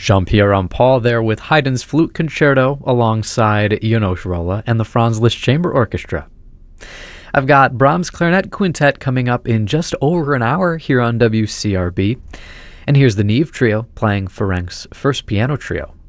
Jean-Pierre Rampal there with Haydn's Flute Concerto alongside János Rolla and the Franz Liszt Chamber Orchestra. I've got Brahms Clarinet Quintet coming up in just over an hour here on WCRB. And here's the Neve Trio playing Ferenc's first piano trio.